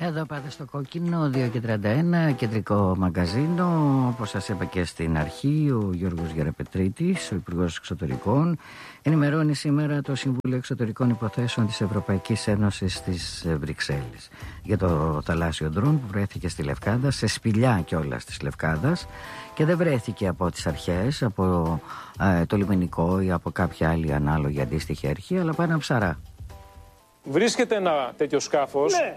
Εδώ πάτε στο κόκκινο 2:31, κεντρικό μαγκαζίνο. Όπως σας είπα και στην αρχή, ο Γιώργος Γεραπετρίτης, ο Υπουργός Εξωτερικών, ενημερώνει σήμερα το Συμβούλιο Εξωτερικών Υποθέσεων της Ευρωπαϊκής Ένωσης της Βρυξέλλες για το θαλάσσιο ντρόν που βρέθηκε στη Λευκάδα, σε σπηλιά κιόλας της Λευκάδας, και δεν βρέθηκε από τις αρχές, από το λιμενικό ή από κάποια άλλη ανάλογη αντίστοιχη αρχή, αλλά πάνω ψαρά. Βρίσκεται ένα τέτοιο σκάφος. Ναι.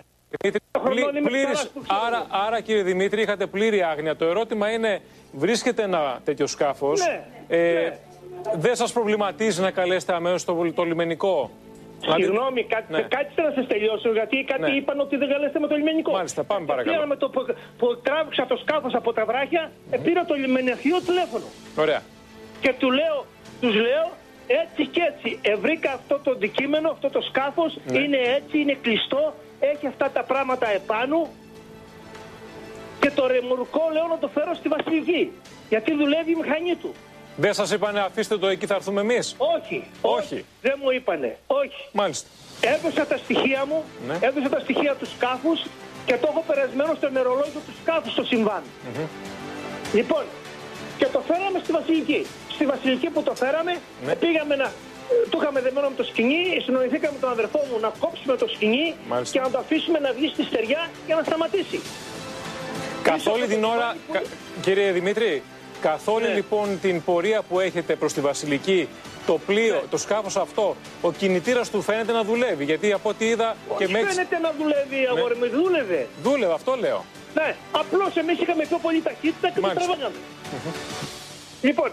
Άρα κύριε Δημήτρη, είχατε πλήρη άγνοια. Το ερώτημα είναι, βρίσκεται ένα τέτοιο σκάφος. Ναι. Δεν σας προβληματίζει να καλέσετε αμέσως το λιμενικό? Συγγνώμη, κάτσε να σας τελειώσω, γιατί κάτι είπαν ότι δεν καλέσετε με το λιμενικό. Μάλιστα, πάμε παρακαλώ. Πήραμε που τράβηξα το σκάφος από τα βράχια, πήρα το λιμενιαχείο τηλέφωνο. Ωραία. Και τους λέω, έτσι και έτσι. Βρήκα αυτό το αντικείμενο, αυτό το σκάφος, είναι έτσι, είναι κλειστό, έχει αυτά τα πράγματα επάνω. Και το ρεμουρκό λέω να το φέρω στη Βασιλική, γιατί δουλεύει η μηχανή του. Δεν σας είπανε αφήστε το εκεί, θα έρθουμε εμείς? Όχι. Δεν μου είπανε. Όχι. Μάλιστα. Έδωσα τα στοιχεία μου, έδωσα τα στοιχεία του σκάφους και το έχω περασμένο στο νερολόγιο του σκάφους στο συμβάν. Λοιπόν, και το φέραμε στη Βασιλική. Στη Βασιλική που το φέραμε, πήγαμε να... Το είχαμε δεμένο με το σκοινί, συνοηθήκαμε με τον αδερφό μου να κόψουμε το σκοινί και να το αφήσουμε να βγει στη στεριά για να σταματήσει. Καθ' όλη την ώρα, κύριε Δημήτρη, καθ' όλη λοιπόν την πορεία που έχετε προς τη Βασιλική, το πλοίο, το σκάφος αυτό, ο κινητήρας του φαίνεται να δουλεύει? Γιατί από ό,τι είδα και μέχρι... Φαίνεται να δουλεύει, αγόρι μου, δούλευε. Δούλευε, αυτό λέω. Ναι, απλώς εμείς είχαμε πιο πολύ ταχύτητα και το τραβάγαμε. Λοιπόν,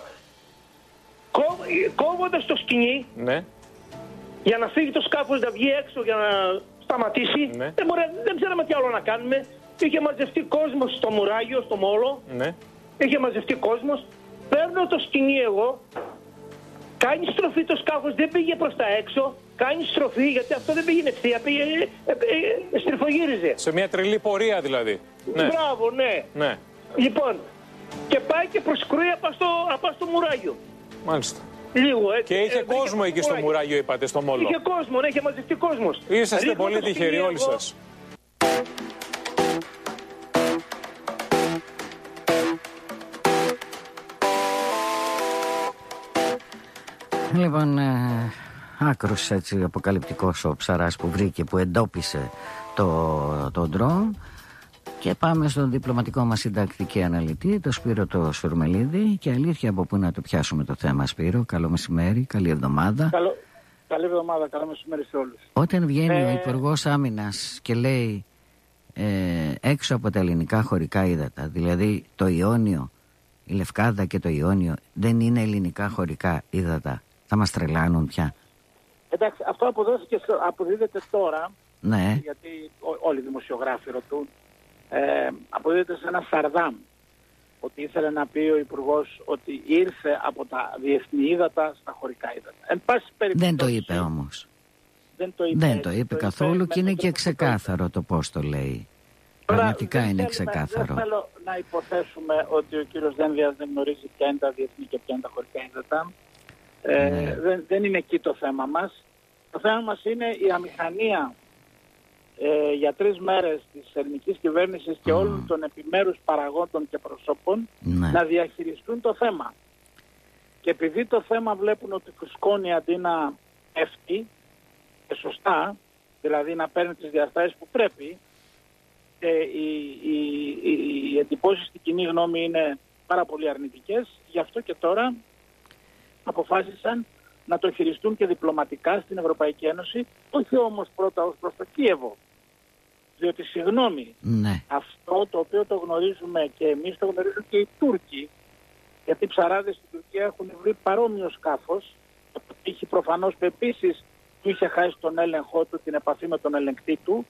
κόβοντας το σκοινί, για να φύγει το σκάφος να βγει έξω για να σταματήσει, δεν ξέραμε τι άλλο να κάνουμε. Είχε μαζευτεί κόσμος στο μουράγιο, στο μόλο. Είχε μαζευτεί κόσμος. Παίρνω το σκοινί εγώ. Κάνει στροφή το σκάφος, δεν πήγε προς τα έξω. Κάνει στροφή, γιατί αυτό δεν πήγαινε ευθεία, στριφογύριζε. Σε μια τρελή πορεία δηλαδή. Μπράβο, ναι. Λοιπόν, και πάει και προσκρούει απ' στο μουράγιο. Μάλιστα. Λίγο, έτσι. Και είχε κόσμο εκεί στο μουράγιο, είπατε, στο μόλο? Είχε κόσμο, είχε μαζευτεί κόσμος. Είσαστε πολύ τυχεροί όλοι σας. Λοιπόν, άκρος έτσι αποκαλυπτικός ο ψαράς που βρήκε, που εντόπισε το ντρόν. Και πάμε στον διπλωματικό μας συντακτική αναλυτή, το Σπύρο το Σουρμελίδη. Και αλήθεια, από πού να το πιάσουμε το θέμα, Σπύρο? Καλό μεσημέρι, καλή εβδομάδα. Καλή εβδομάδα, καλό μεσημέρι σε όλους. Όταν βγαίνει ο Υπουργός Άμυνας και λέει έξω από τα ελληνικά χωρικά ύδατα, δηλαδή το Ιόνιο, η Λευκάδα και το Ιόνιο δεν είναι ελληνικά χωρικά ύδατα, θα μας τρελάνουν πια? Εντάξει, αυτό αποδίδεται τώρα, γιατί όλοι οι δημοσιογράφοι ρωτούν, αποδίδεται σε ένα σαρδάμ, ότι ήθελε να πει ο Υπουργός ότι ήρθε από τα διεθνή ύδατα στα χωρικά ύδατα. Εν πάση περιπτώσει, δεν το είπε όμως. Δεν το είπε καθόλου και είναι και ξεκάθαρο το πώς το λέει. Πραγματικά είναι ξεκάθαρο. Δεν θέλω να υποθέσουμε ότι ο κύριος Δένδιας δεν γνωρίζει ποια είναι τα διεθνή και ποια είναι τα χωρικά ύδατα. Δεν είναι εκεί το θέμα μας. Το θέμα μας είναι η αμηχανία για 3 μέρες της ελληνικής κυβέρνησης και όλων των επιμέρους παραγόντων και προσώπων να διαχειριστούν το θέμα. Και επειδή το θέμα βλέπουν ότι φουσκώνει αντί να πέφτει, και σωστά, δηλαδή να παίρνει τις διαστάσεις που πρέπει, και οι εντυπώσεις στην κοινή γνώμη είναι πάρα πολύ αρνητικές, γι' αυτό και τώρα αποφάσισαν να το χειριστούν και διπλωματικά στην Ευρωπαϊκή Ένωση, όχι όμως πρώτα ως προς το Κίεβο. Διότι, συγγνώμη, αυτό το οποίο το γνωρίζουμε και εμείς, το γνωρίζουν και οι Τούρκοι, γιατί οι ψαράδες στην Τουρκία έχουν βρει παρόμοιο σκάφος, είχε προφανώς επίσης του είχε χάσει τον έλεγχό του, την επαφή με τον ελεγκτή του,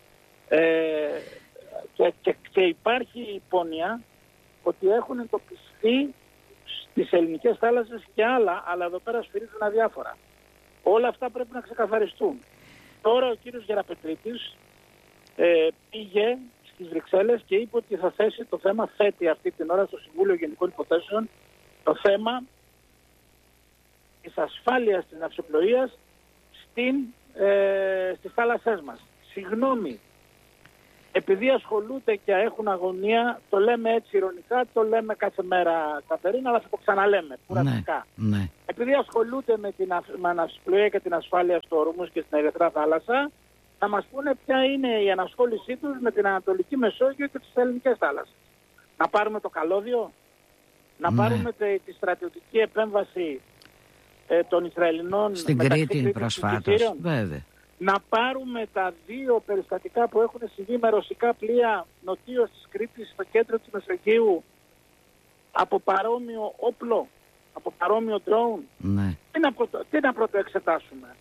και υπάρχει η υπόνοια ότι έχουν εντοπιστεί στις ελληνικές θάλασσες και άλλα, αλλά εδώ πέρα σφυρίζουν αδιάφορα. Όλα αυτά πρέπει να ξεκαθαριστούν. Τώρα ο κύριος Γεραπετρίτης πήγε στις Βρυξέλλες και είπε ότι θα θέσει το θέμα, θέτει αυτή την ώρα στο Συμβούλιο Γενικών Υποθέσεων, το θέμα της ασφάλειας της ναυσιπλοείας στις θάλασσές μας. Συγγνώμη, επειδή ασχολούνται και έχουν αγωνία, το λέμε έτσι ειρωνικά, το λέμε κάθε μέρα, Κατερίνα, αλλά θα το ξαναλέμε κουραστικά. Ναι. Επειδή ασχολούνται με την ναυσιπλοεία και την ασφάλεια στο Ορμούς και στην Ερυθρά Θάλασσα, να μας πούνε ποια είναι η ενασχόλησή τους με την Ανατολική Μεσόγειο και τις ελληνικές θάλασσες. Να πάρουμε το καλώδιο, να πάρουμε τη στρατιωτική επέμβαση των Ισραηλινών στην Κρήτη προσφάτως, βέβαια. Να πάρουμε τα 2 περιστατικά που έχουν συμβεί με ρωσικά πλοία νοτίως της Κρήτης στο κέντρο της Μεσογείου από παρόμοιο όπλο, από παρόμοιο drone. Ναι. Τι να πρωτοεξετάσουμε.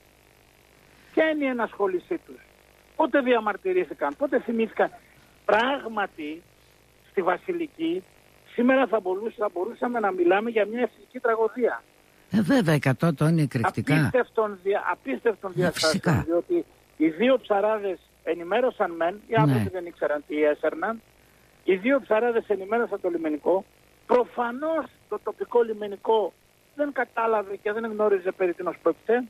Ποια είναι η ενασχόλησή τους. Πότε διαμαρτυρήθηκαν, πότε θυμήθηκαν. Πράγματι στη Βασιλική σήμερα θα μπορούσαμε να μιλάμε για μια εθνική τραγωδία. Βέβαια, 100 τόνοι εκρηκτικά. Απίστευτον διαστάσεων, διότι οι 2 ψαράδες ενημέρωσαν μεν, οι άνθρωποι δεν ήξεραν τι έσερναν, οι 2 ψαράδες ενημέρωσαν το λιμενικό, προφανώς το τοπικό λιμενικό δεν κατάλαβε και δεν γνώριζε περί τίνος πρόκειται,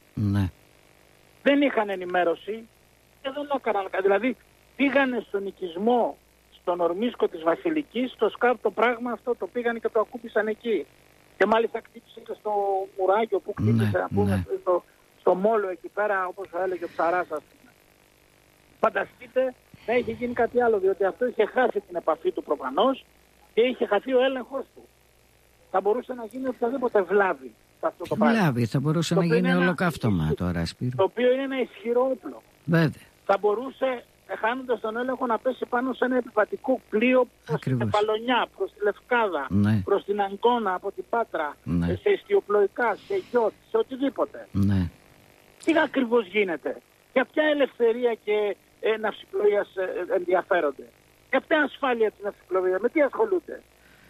δεν είχαν ενημέρωση και δεν έκαναν, δηλαδή πήγανε στον οικισμό, στον ορμίσκο της Βασιλικής, στο ΣΚΑΠ το πράγμα αυτό το πήγανε και το ακούμπησαν εκεί. Και μάλιστα χτύπησε και στο μουράγιο που χτύπησε, στο μόλο εκεί πέρα, όπως έλεγε ο ψαράς, ας πούμε. Φανταστείτε να είχε γίνει κάτι άλλο, διότι αυτό είχε χάσει την επαφή του προφανώς και είχε χαθεί ο έλεγχος του. Θα μπορούσε να γίνει οποιαδήποτε βλάβη σε αυτό το πράγμα. Βλάβη, θα μπορούσε να γίνει ολοκαύτωμα τώρα, Σπύρο. Το οποίο είναι ένα ισχυρό όπλο. Βέβαια. Θα μπορούσε, χάνοντας τον έλεγχο, να πέσει πάνω σε ένα επιβατικό πλοίο προς την Κεφαλονιά, προς τη Λευκάδα, προς την Αγκώνα, από την Πάτρα, σε ιστιοπλοϊκά, σε γιότ, σε οτιδήποτε. Τι ακριβώς γίνεται. Για ποια ελευθερία και ναυσιπλοείας ενδιαφέρονται. Για ποια ασφάλεια της ναυσιπλοείας, με τι ασχολούνται.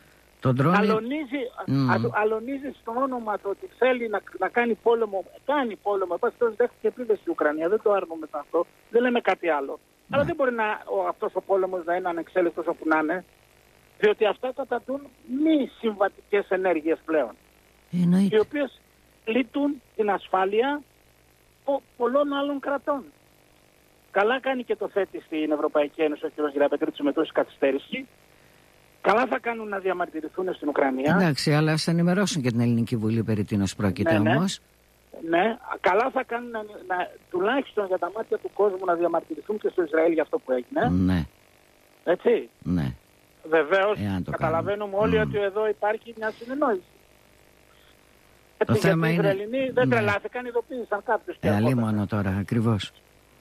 Αλωνίζει στο όνομα το ότι θέλει να κάνει πόλεμο. Κάνει πόλεμο. Πάση τόσο δέχτηκε επίθεση η Ουκρανία. Δεν το άρνουμε αυτό. Δεν λέμε κάτι άλλο. Αλλά δεν μπορεί αυτός ο πόλεμος να είναι ανεξέλεγκτος όπου να είναι. Διότι αυτά κατατούν μη συμβατικές ενέργειες πλέον. Οι οποίες πλήττουν την ασφάλεια πολλών άλλων κρατών. Καλά κάνει και το θέτει στην Ευρωπαϊκή Ένωση ο κ. Γεραπετρίτης με τόση καθυστέρηση. Καλά θα κάνουν να διαμαρτυρηθούν στην Ουκρανία. Εντάξει, αλλά ας ενημερώσουν και την Ελληνική Βουλή περί τίνος πρόκειται όμως. Ναι, καλά θα κάνουν τουλάχιστον για τα μάτια του κόσμου να διαμαρτυρηθούν και στο Ισραήλ για αυτό που έγινε. Ναι. Έτσι. Ναι. Βεβαίως, καταλαβαίνουμε όλοι ότι εδώ υπάρχει μια συνεννόηση. Το θέμα είναι... Οι Ισραηλινοί δεν τρελάθηκαν, ειδοποίησαν κάποιους. Αλίμονο τώρα, ακριβώς.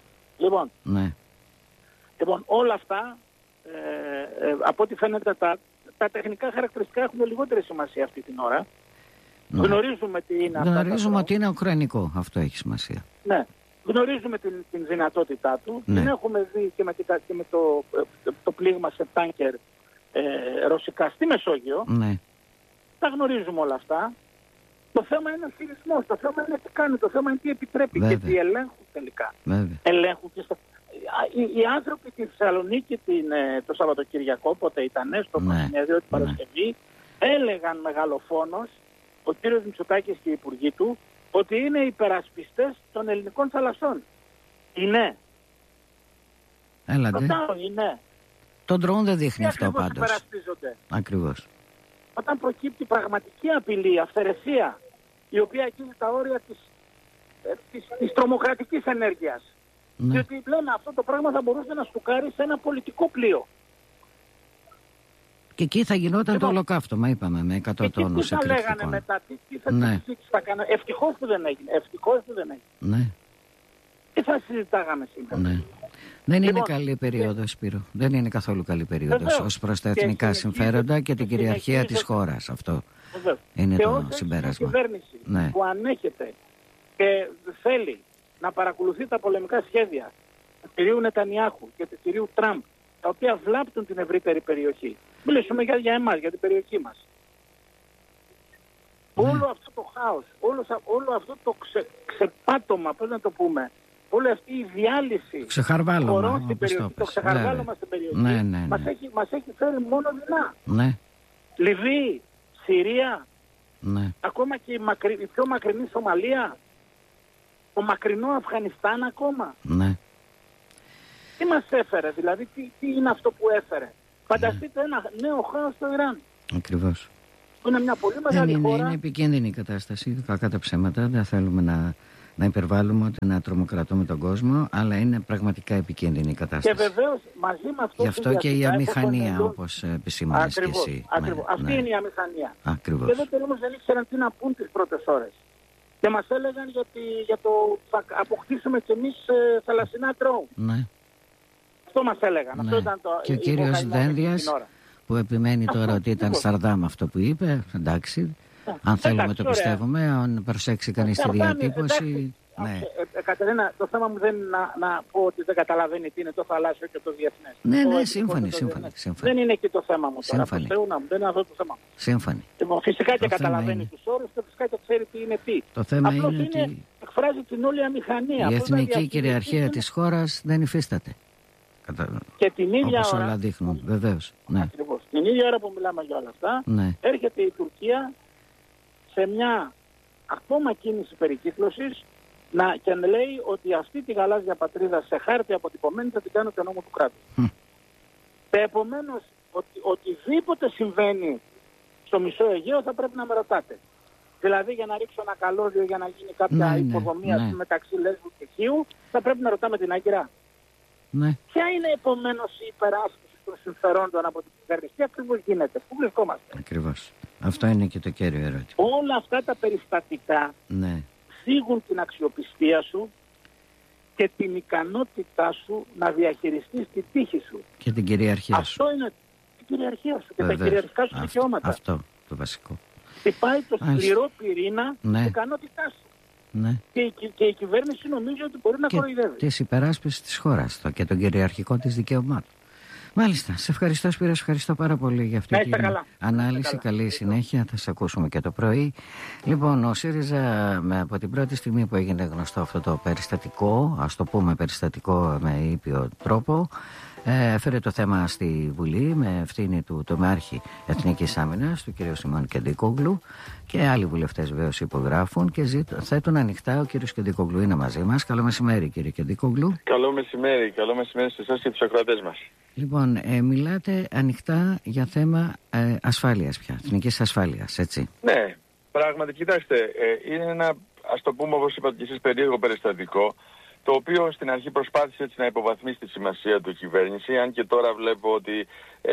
Λοιπόν, όλα αυτά, από ό,τι φαίνεται, τα τεχνικά χαρακτηριστικά έχουν λιγότερη σημασία αυτή την ώρα. Γνωρίζουμε τι είναι αυτό. Γνωρίζουμε ότι είναι ουκρανικό. Αυτό έχει σημασία. Ναι. Γνωρίζουμε την δυνατότητά του. Την έχουμε δει και με το πλήγμα σε τάνκερ ρωσικά στη Μεσόγειο. Ναι. Τα γνωρίζουμε όλα αυτά. Το θέμα είναι ο χειρισμός. Το θέμα είναι τι κάνει. Το θέμα είναι τι επιτρέπει και τι ελέγχουν τελικά. Ελέγχουν και οι άνθρωποι στη Θεσσαλονίκη το Σαββατοκυριακό, πότε ήταν, στο Συνέδριο την Παρασκευή, έλεγαν μεγαλοφόνος, ο κύριος Μητσοτάκης και οι υπουργοί του, ότι είναι υπερασπιστές των ελληνικών θαλασσών. Είναι. Έλατε. Ρωτάω, είναι. Το ντρόουν δεν δείχνει αυτό πάντως. Υπερασπίζονται. Ακριβώς. Όταν προκύπτει πραγματική απειλή, αυθαιρεσία, η οποία αγγίζει τα όρια της τρομοκρατικής ενέργειας. Διότι λέμε αυτό το πράγμα θα μπορούσε να στουκάρει σε ένα πολιτικό πλοίο. Και εκεί θα γινόταν το ολοκαύτωμα, είπαμε, με 100 τόνους εκρηκτικών. Τι θα λέγανε μετά, τι θα κάνανε. Ευτυχώς που δεν έγινε. Ναι. Τι θα συζητάγαμε σήμερα. Ναι. Δεν είναι καλή περίοδος, Σπύρο. Δεν είναι καθόλου καλή περίοδος ως προς τα εθνικά συμφέροντα και την κυριαρχία της χώρας. Αυτό είναι το συμπέρασμα. Η κυβέρνηση που ανέχεται και θέλει να παρακολουθεί τα πολεμικά σχέδια του κυρίου Νετανιάχου και του κυρίου Τραμπ, τα οποία βλάπτουν την ευρύτερη περιοχή. Μιλήσουμε για εμάς, για την περιοχή μας. Όλο αυτό το χάος, όλο αυτό το ξεπάτωμα, πώς να το πούμε, όλη αυτή η διάλυση χωρών στην περιοχή, το ξεχαρβάλωμα στην περιοχή, μας έχει φέρει μόνο δεινά. Λιβύη, Συρία, ακόμα και η πιο μακρινή Σομαλία, το μακρινό Αφγανιστάν ακόμα. Τι μας έφερε, δηλαδή τι είναι αυτό που έφερε? Φανταστείτε ένα νέο χάος στο Ιράν. Ακριβώς. Είναι μια πολύ μεγάλη χώρα. Είναι επικίνδυνη η κατάσταση, κακά τα ψέματα. Δεν θέλουμε να υπερβάλλουμε ούτε να τρομοκρατούμε τον κόσμο, αλλά είναι πραγματικά επικίνδυνη η κατάσταση. Και βεβαίως μαζί με αυτό. Γι' αυτό και η αμηχανία, όπως επισήμανες και εσύ. Ακριβώς. Αυτή είναι η αμηχανία. Ακριβώς. Και δεν όμως δεν ήξεραν τι να πούν τις πρώτες ώρες. Και μας έλεγαν για το θα αποκτήσουμε κι εμείς θαλασσινά ντρόουν. Ναι. Αυτό μας έλεγαν. Ναι. Αυτό ήταν το, και ο κύριος Δένδιας που επιμένει τώρα ότι ήταν Σαρδάμ αυτό που είπε, εντάξει, αν θέλουμε το πιστεύουμε, αν προσέξει κανείς τη διατύπωση. Ναι. Κατερίνα, το θέμα μου δεν είναι να πω ότι δεν καταλαβαίνει τι είναι το θαλάσσιο και το διεθνές. Ναι, σύμφωνοι. Δεν είναι εκεί το θέμα μου τώρα. Δεν είναι αυτό το θέμα μου. Σύμφωνοι. Φυσικά και καταλαβαίνει τους όρους και φυσικά και ξέρει τι είναι τι. Το θέμα απλώς είναι ότι εκφράζει την όλη αμηχανία. Η εθνική κυριαρχία της χώρας δεν υφίσταται. Και την ίδια όπως ώρα, όλα δείχνουν, βεβαίως. Ναι. Ακριβώς. Την ίδια ώρα που μιλάμε για όλα αυτά, Ναι. έρχεται η Τουρκία σε μια ακόμα κίνηση περικύκλωσης και λέει ότι αυτή τη γαλάζια πατρίδα σε χάρτη αποτυπωμένη θα την κάνω και νόμο του κράτους. Επομένως, οτιδήποτε συμβαίνει στο μισό Αιγαίο θα πρέπει να με ρωτάτε. Δηλαδή για να ρίξω ένα καλώδιο, για να γίνει κάποια υποδομή μεταξύ Λέσβου και Χίου, θα πρέπει να ρωτάμε την Άγκυρα. Ναι. Ποια είναι επομένως η υπεράσπιση των συμφερόντων από την κυβέρνηση? Τι ακριβώς γίνεται? Πού βρισκόμαστε? Ακριβώς. Αυτό είναι και το κέριο ερώτημα. Όλα αυτά τα περιστατικά θίγουν την αξιοπιστία σου και την ικανότητά σου να διαχειριστείς τη τύχη σου. Και την κυριαρχία σου. Αυτό είναι η κυριαρχία σου και τα κυριαρχικά σου δικαιώματα. Αυτό το βασικό. Χτυπάει το σκληρό πυρήνα της ικανότητάς σου. Ναι. Και η κυβέρνηση νομίζει ότι μπορεί να κοροϊδεύει. Της υπεράσπισης της χώρας και των κυριαρχικών της δικαιωμάτων. Μάλιστα. Σε ευχαριστώ, Σπύρο. Σε ευχαριστώ πάρα πολύ για αυτή την ανάλυση. Καλή συνέχεια. Θα σε ακούσουμε και το πρωί. Λοιπόν, ο ΣΥΡΙΖΑ από την πρώτη στιγμή που έγινε γνωστό αυτό το περιστατικό, ας το πούμε περιστατικό με ήπιο τρόπο, έφερε το θέμα στη Βουλή με ευθύνη του τομεάρχη Εθνικής Άμυνας, του κ. Σιμών Κεντικόγλου, και άλλοι βουλευτές βέβαιως υπογράφουν και θέτουν ανοιχτά. Ο κ. Κεντικόγλου είναι μαζί μας. Καλό μεσημέρι, κύριε Κεντικόγλου. Καλό μεσημέρι σε εσάς και τους ακροατές μας. Λοιπόν, μιλάτε ανοιχτά για θέμα ασφάλειας πια, εθνικής ασφάλειας, έτσι? Ναι, πράγματι, κοιτάξτε, είναι ένα, ας το πούμε όπως είπατε και εσείς, περίεργο περιστατικό, το οποίο στην αρχή προσπάθησε έτσι να υποβαθμίσει τη σημασία του κυβέρνηση, αν και τώρα βλέπω ότι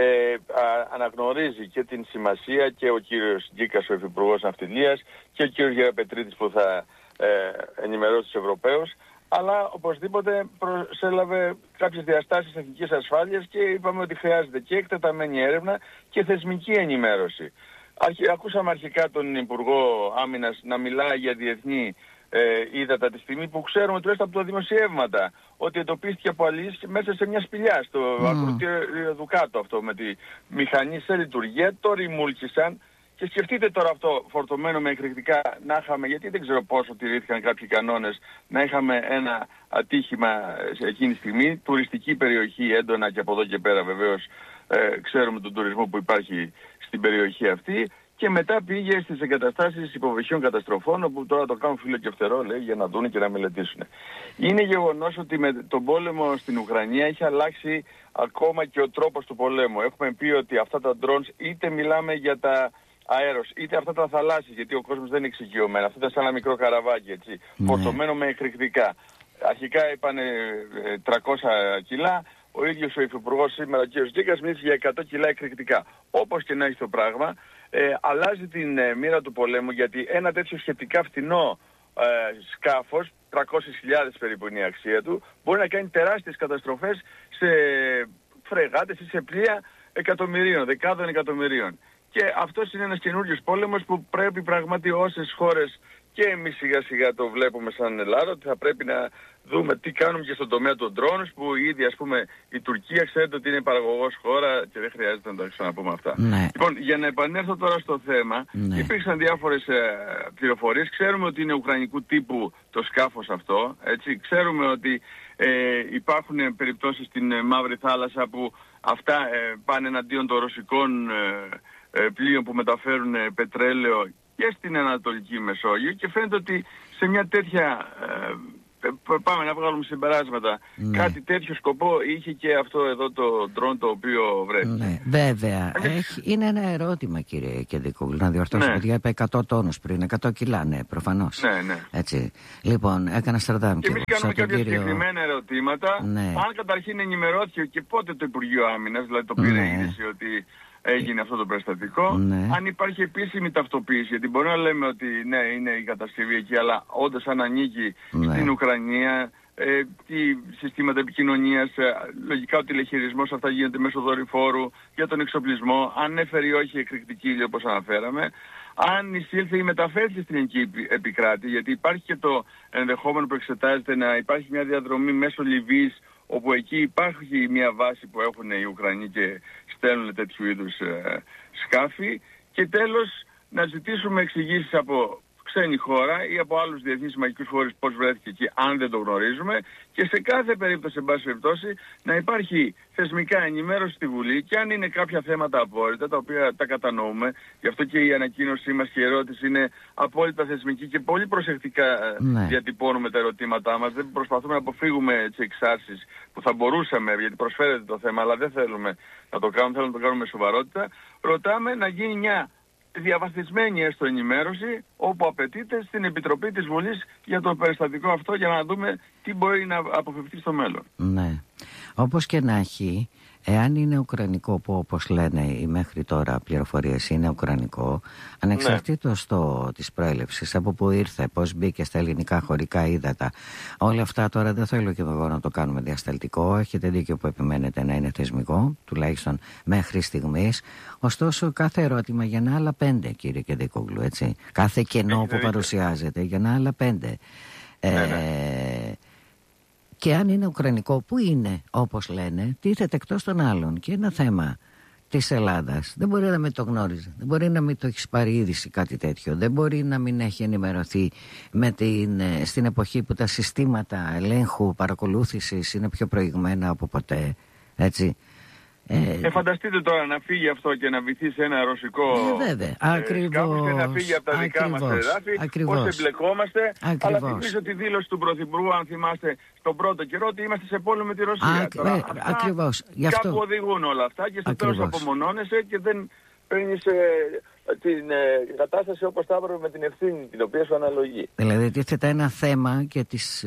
αναγνωρίζει και την σημασία και ο κύριος Γκίκας, ο Υφυπουργός Ναυτιλίας, και ο κύριος Γεραπετρίτης που θα ενημερώσει τους Ευρωπαίους, αλλά οπωσδήποτε προσέλαβε κάποιες διαστάσεις εθνικής ασφάλειας και είπαμε ότι χρειάζεται και εκτεταμένη έρευνα και θεσμική ενημέρωση. Ακούσαμε αρχικά τον Υπουργό Άμυνας να μιλάει για διεθνή ύδατα τη στιγμή που ξέρουμε τουλάχιστον από τα δημοσιεύματα ότι εντοπίστηκε από αλληλείς μέσα σε μια σπηλιά στο ακροτήριο του κάτω, αυτό με τη μηχανή σε λειτουργία, το ρημούλκησαν. Και σκεφτείτε τώρα αυτό φορτωμένο με εκρηκτικά να είχαμε, γιατί δεν ξέρω πόσο τηρήθηκαν κάποιοι κανόνες, να είχαμε ένα ατύχημα σε εκείνη τη στιγμή, τουριστική περιοχή έντονα, και από εδώ και πέρα βεβαίως ξέρουμε τον τουρισμό που υπάρχει στην περιοχή αυτή, και μετά πήγε στις εγκαταστάσεις υποβρυχίων καταστροφών, όπου τώρα το κάνουν φίλο και φτερό, λέει, για να δουν και να μελετήσουν. Είναι γεγονός ότι με τον πόλεμο στην Ουκρανία έχει αλλάξει ακόμα και ο τρόπος του πολέμου. Έχουμε πει ότι αυτά τα drones, είτε μιλάμε για τα αέρος, είτε αυτά τα θαλάσσια, γιατί ο κόσμος δεν είναι εξοικειωμένο. Αυτό ήταν σαν ένα μικρό καραβάκι, έτσι, φορτωμένο με εκρηκτικά. Αρχικά είπανε 300 κιλά, ο ίδιος ο Υφυπουργός σήμερα, ο κ. Γκίκας, μίλησε για 100 κιλά εκρηκτικά. Όπως και να έχει το πράγμα, αλλάζει την μοίρα του πολέμου, γιατί ένα τέτοιο σχετικά φθηνό σκάφος, 300.000 περίπου είναι η αξία του, μπορεί να κάνει τεράστιες καταστροφές σε φρεγάτες ή σε πλοία εκατομμυρίων, δεκάδων εκατομμυρίων. Και αυτός είναι ένας καινούριος πόλεμος που πρέπει πραγματικά όσες χώρες, και εμείς σιγά σιγά το βλέπουμε σαν Ελλάδα, ότι θα πρέπει να δούμε τι κάνουμε και στον τομέα των drones, που ήδη, ας πούμε, η Τουρκία ξέρετε ότι είναι παραγωγός χώρα και δεν χρειάζεται να τα ξαναπούμε αυτά. Ναι. Λοιπόν, για να επανέλθω τώρα στο θέμα, υπήρξαν διάφορες πληροφορίες. Ξέρουμε ότι είναι ουκρανικού τύπου το σκάφος αυτό, έτσι. Ξέρουμε ότι υπάρχουν περιπτώσεις στην Μαύρη Θάλασσα που αυτά πάνε εναντίον των ρωσικών πλοίων που μεταφέρουν πετρέλαιο και στην Ανατολική Μεσόγειο, και φαίνεται ότι σε μια τέτοια πάμε να βγάλουμε συμπεράσματα. Ναι. Κάτι τέτοιο σκοπό είχε και αυτό εδώ το ντρόν το οποίο βρέθηκε. Ναι, βέβαια. Είναι ένα ερώτημα, κύριε Κεντρικόγλου, να διορθώσω. Ναι. Είπε 100 τόνους πριν, 100 κιλά, ναι, προφανώς. Ναι. Έτσι. Λοιπόν, έκανα στρατάμ και εμείς κάνουμε κάποια συγκεκριμένα ερωτήματα. Ναι. Αν καταρχήν ενημερώθηκε και πότε το Υπουργείο Άμυνας, δηλαδή το πήρε είδηση ότι έγινε αυτό το περιστατικό. Ναι. Αν υπάρχει επίσημη ταυτοποίηση, γιατί μπορεί να λέμε ότι ναι, είναι η κατασκευή εκεί, αλλά όντως αν ανήκει στην Ουκρανία, τι συστήματα επικοινωνίας, λογικά ο τηλεχειρισμός αυτά γίνεται μέσω δορυφόρου για τον εξοπλισμό, αν έφερε ή όχι εκρηκτική ύλη όπως αναφέραμε, αν εισήλθε ή μεταφέρθηκε στην ελληνική επικράτη, γιατί υπάρχει και το ενδεχόμενο που εξετάζεται να υπάρχει μια διαδρομή μέσω Λιβύης, όπου εκεί υπάρχει μια βάση που έχουν οι Ουκρανοί και στέλνουν τέτοιου είδους σκάφη. Και τέλος, να ζητήσουμε εξηγήσεις από ξένη χώρα ή από άλλους διεθνείς μαγικούς φορείς πώς βρέθηκε εκεί, αν δεν το γνωρίζουμε. Και σε κάθε περίπτωση, εν πάση περιπτώσει, να υπάρχει θεσμικά ενημέρωση στη Βουλή και αν είναι κάποια θέματα απόρριτα, τα οποία τα κατανοούμε. Γι' αυτό και η ανακοίνωσή μας και η ερώτηση είναι απόλυτα θεσμική και πολύ προσεκτικά διατυπώνουμε τα ερωτήματά μας. Δεν προσπαθούμε να αποφύγουμε τις εξάρσεις που θα μπορούσαμε, γιατί προσφέρεται το θέμα, αλλά δεν θέλουμε να το κάνουμε, θέλουμε να το κάνουμε με σοβαρότητα. Ρωτάμε να γίνει μια διαβαθμισμένη έστω ενημέρωση όπου απαιτείται στην Επιτροπή της Βουλής για το περιστατικό αυτό, για να δούμε τι μπορεί να αποφευθεί στο μέλλον. Ναι. Όπως και να έχει, εάν είναι ουκρανικό, που όπως λένε οι μέχρι τώρα πληροφορίες είναι ουκρανικό, ανεξαρτήτως της προέλευσης, από που ήρθε, πώς μπήκε στα ελληνικά χωρικά ύδατα, όλα αυτά τώρα δεν θέλω και εγώ να το κάνουμε διασταλτικό. Έχετε δίκιο που επιμένετε να είναι θεσμικό, τουλάχιστον μέχρι στιγμής. Ωστόσο, κάθε ερώτημα για να άλλα 5, κύριε Κεντρικόγλου, έτσι. Κάθε κενό που παρουσιάζεται για να άλλα 5. Και αν είναι ουκρανικό, που είναι, όπως λένε, τίθεται εκτός των άλλων και ένα θέμα της Ελλάδας. Δεν μπορεί να μην το γνώριζε, δεν μπορεί να μην το έχει πάρει είδηση κάτι τέτοιο, δεν μπορεί να μην έχει ενημερωθεί στην εποχή που τα συστήματα ελέγχου, παρακολούθησης είναι πιο προηγμένα από ποτέ, έτσι. Φανταστείτε τώρα να φύγει αυτό και να βυθεί σε ένα ρωσικό σκάφος και να φύγει από τα δικά μας εδάφη, πώς εμπλεκόμαστε. Αλλά θυμίζω τη δήλωση του Πρωθυπουργού, αν θυμάστε, στον πρώτο καιρό, ότι είμαστε σε πόλεμο με τη Ρωσία. Ακριβώς. Κάπου οδηγούν όλα αυτά και στο τέλος απομονώνεσαι και δεν παίρνεις την κατάσταση όπως θα έπρεπε με την ευθύνη την οποία σου αναλογεί. Δηλαδή τίθεται ένα θέμα και τις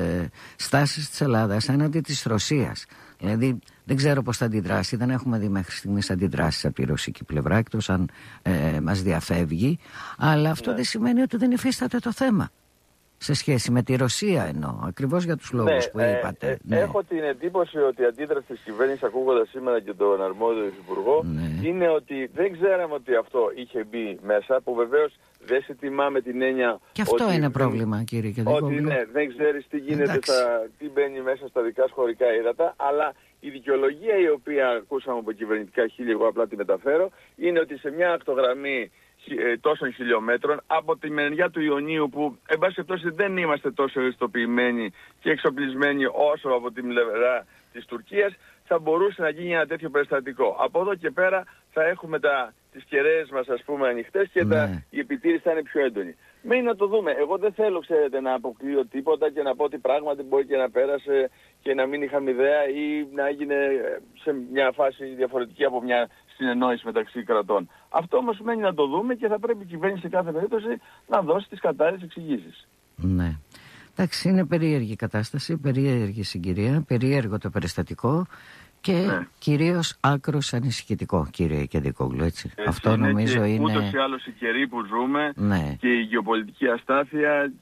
στάσεις της Ελλάδας έναντι της Ρωσίας. Δηλαδή δεν ξέρω πώς θα αντιδράσει, δεν έχουμε δει μέχρι στιγμής αντιδράσεις από τη ρωσική πλευρά, εκτός αν μας διαφεύγει, αλλά αυτό δεν σημαίνει ότι δεν υφίσταται το θέμα σε σχέση με τη Ρωσία, εννοώ, ακριβώς για τους λόγους που είπατε. Έχω την εντύπωση ότι η αντίδραση της κυβέρνησης, ακούγοντας σήμερα και τον αρμόδιο υπουργό, είναι ότι δεν ξέραμε ότι αυτό είχε μπει μέσα, που βεβαίως δεν σε τιμάμε την έννοια. Και αυτό ότι είναι πρόβλημα, κύριε Κεντρικόγλου. Ότι δεν ξέρεις τι γίνεται, τι μπαίνει μέσα στα δικά σου χωρικά ύδατα, αλλά η δικαιολογία η οποία ακούσαμε από κυβερνητικά χείλη, εγώ απλά τη μεταφέρω, είναι ότι σε μια ακτογραμμή τόσων χιλιόμετρων από τη μεριά του Ιωνίου, που εν πάση περιπτώσει δεν είμαστε τόσο ευαισθητοποιημένοι και εξοπλισμένοι όσο από τη πλευρά της Τουρκίας, θα μπορούσε να γίνει ένα τέτοιο περιστατικό. Από εδώ και πέρα θα έχουμε τις κεραίες μας, ας πούμε, ανοιχτές και η επιτήρηση θα είναι πιο έντονη. Μένει να το δούμε. Εγώ δεν θέλω, ξέρετε, να αποκλείω τίποτα και να πω ότι πράγματι μπορεί και να πέρασε και να μην είχαμε ιδέα ή να έγινε σε μια φάση διαφορετική από μια συνεννόηση μεταξύ κρατών. Αυτό όμως μένει να το δούμε και θα πρέπει η κυβέρνηση σε κάθε περίπτωση να δώσει τις κατάλληλες εξηγήσεις. Ναι. Εντάξει, είναι περίεργη η κατάσταση, περίεργη συγκυρία, περίεργο το περιστατικό και κυρίως άκρως ανησυχητικό, κύριε Κεντρικόγλου, έτσι. Αυτό νομίζω είναι. Ούτως ή άλλως οι καιροί που ζούμε και η γεωπολιτική αστάθεια,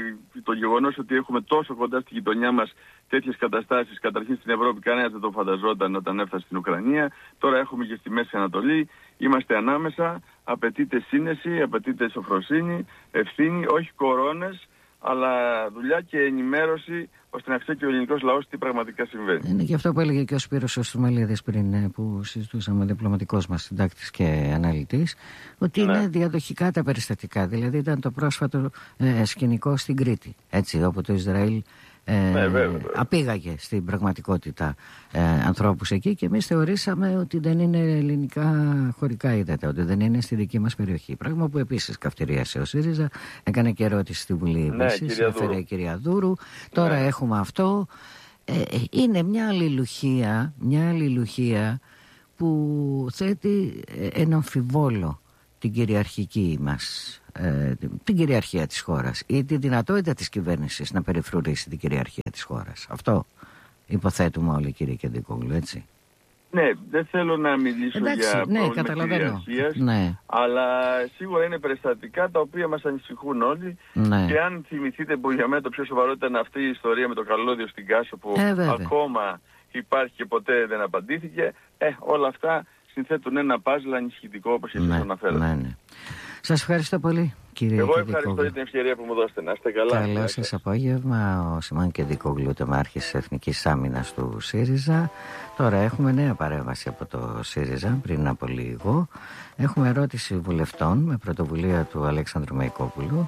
το γεγονός ότι έχουμε τόσο κοντά στη γειτονιά μας τέτοιες καταστάσεις, καταρχήν στην Ευρώπη κανένας δεν το φανταζόταν όταν έφτασε στην Ουκρανία, τώρα έχουμε και στη Μέση Ανατολή, είμαστε ανάμεσα, απαιτείται σύνεση, απαιτείται σοφροσύνη, ευθύνη, όχι κορώνες, αλλά δουλειά και ενημέρωση ώστε να ξέρει και ο ελληνικός λαός τι πραγματικά συμβαίνει. Είναι και αυτό που έλεγε και ο Σπύρος ο Στρουμαλίδης πριν, που συζητούσαμε, διπλωματικός μας συντάκτης και αναλυτής, ότι είναι διαδοχικά τα περιστατικά. Δηλαδή ήταν το πρόσφατο σκηνικό στην Κρήτη, έτσι, όπου το Ισραήλ απήγαγε στην πραγματικότητα ανθρώπους εκεί, και εμείς θεωρήσαμε ότι δεν είναι ελληνικά χωρικά ύδατα, ότι δεν είναι στη δική μας περιοχή. Πράγμα που επίσης καυτηρίασε ο ΣΥΡΙΖΑ, έκανε και ερώτηση στη Βουλή επίσης, έφερε η κυρία Δούρου. Τώρα έχουμε αυτό. Είναι μια αλληλουχία που θέτει ένα αμφιβόλο την κυριαρχική μας, την κυριαρχία της χώρας ή τη δυνατότητα της κυβέρνησης να περιφρουρήσει την κυριαρχία της χώρας. Αυτό υποθέτουμε όλοι, κύριε Κεντρικόγλου, έτσι. Ναι, δεν θέλω να μιλήσω για πρόβλημα κυριαρχίας, αλλά σίγουρα είναι περιστατικά τα οποία μας ανησυχούν όλοι. Και αν θυμηθείτε, που για μένα το πιο σοβαρό ήταν αυτή η ιστορία με το καλώδιο στην Κάσο, που ακόμα υπάρχει και ποτέ δεν απαντήθηκε, όλα αυτά συνθέτουν ένα παζλ ανησυχητικό, όπως εσείς αναφέρατε. Σας ευχαριστώ πολύ, κύριε Εγώ Κεντρικόγλου. ευχαριστώ για την ευκαιρία που μου δώσετε. Να είστε καλά. Καλό σας απόγευμα. Ο Σιμών Κεντρικόγλου, τεμάρχης της Εθνικής Άμυνας του ΣΥΡΙΖΑ. Τώρα έχουμε νέα παρέμβαση από το ΣΥΡΙΖΑ πριν από λίγο. Έχουμε ερώτηση βουλευτών με πρωτοβουλία του Αλέξανδρου Μεϊκόπουλου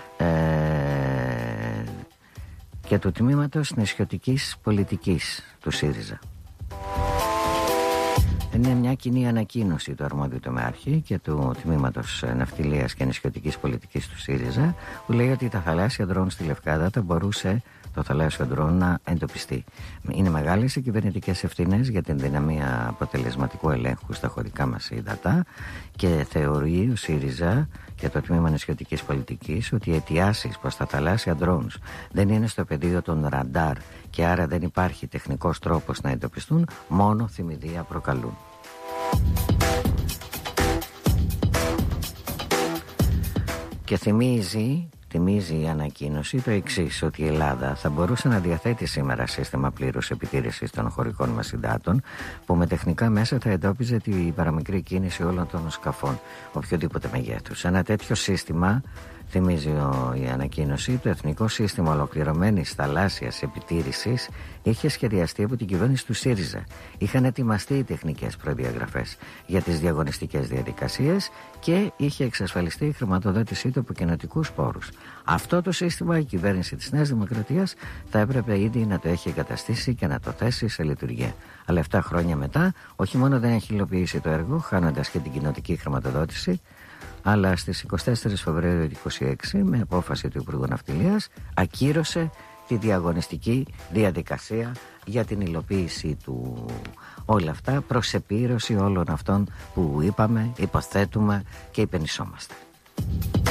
και του τμήματος νησιωτικής πολιτικής του ΣΥΡΙΖΑ. Είναι μια κοινή ανακοίνωση του αρμόδιου τομεάρχη και του τμήματος ναυτιλίας και νησιωτικής πολιτικής του ΣΥΡΙΖΑ, που λέει ότι τα θαλάσσια ντρόουν στη Λευκάδα θα μπορούσε το θαλάσσιο ντρόουν να εντοπιστεί. Είναι μεγάλες οι κυβερνητικές ευθύνες για την δυναμία αποτελεσματικού ελέγχου στα χωρικά μας ύδατα, και θεωρεί ο ΣΥΡΙΖΑ και το τμήμα νησιωτικής πολιτικής ότι οι αιτιάσεις πως τα θαλάσσια ντρόουν δεν είναι στο πεδίο των ραντάρ και άρα δεν υπάρχει τεχνικός τρόπος να εντοπιστούν, μόνο θυμηδία προκαλούν. Και θυμίζει η ανακοίνωση το εξής, ότι η Ελλάδα θα μπορούσε να διαθέτει σήμερα σύστημα πλήρους επιτήρησης των χωρικών μας υδάτων, που με τεχνικά μέσα θα εντόπιζε την παραμικρή κίνηση όλων των σκαφών οποιοδήποτε μεγέθους. Ένα τέτοιο σύστημα, θυμίζει η ανακοίνωση, το Εθνικό Σύστημα Ολοκληρωμένης Θαλάσσιας Επιτήρησης, είχε σχεδιαστεί από την κυβέρνηση του ΣΥΡΙΖΑ. Είχαν ετοιμαστεί οι τεχνικές προδιαγραφές για τις διαγωνιστικές διαδικασίες και είχε εξασφαλιστεί η χρηματοδότησή του από κοινοτικούς πόρους. Αυτό το σύστημα η κυβέρνηση της Νέας Δημοκρατίας θα έπρεπε ήδη να το έχει εγκαταστήσει και να το θέσει σε λειτουργία. Αλλά 7 χρόνια μετά, όχι μόνο δεν έχει υλοποιήσει το έργο, χάνοντας και την κοινοτική χρηματοδότηση, αλλά στις 24 Φεβρουαρίου 2026, με απόφαση του Υπουργού Ναυτιλίας, ακύρωσε τη διαγωνιστική διαδικασία για την υλοποίηση του. Όλα αυτά προς επίρρωση όλων αυτών που είπαμε, υποθέτουμε και υπενισσόμαστε.